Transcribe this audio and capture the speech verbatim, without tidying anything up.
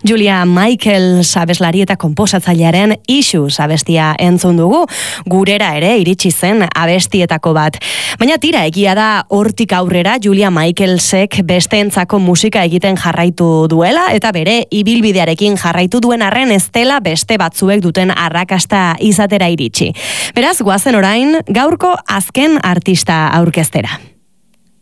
Julia Michaels abeslari eta konposatzailearen Issues abestia entzun dugu, gurera ere iritsi zen abestietako bat. Baina tira, egia da hortik aurrera Julia Michaelsek besteentzako musika egiten jarraitu duela, eta bere ibilbidearekin jarraitu duen arren ez dela beste batzuek duten arrakasta izatera iritsi. Beraz, goazen orain, gaurko azken artista aurkeztera.